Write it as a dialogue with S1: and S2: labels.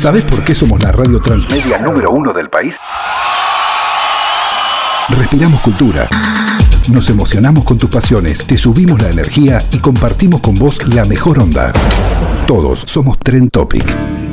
S1: ¿Sabés por qué somos la radio transmedia número 1 del país? Respiramos cultura. Nos emocionamos con tus pasiones, te subimos la energía y compartimos con vos la mejor onda. Todos somos Trend Topic.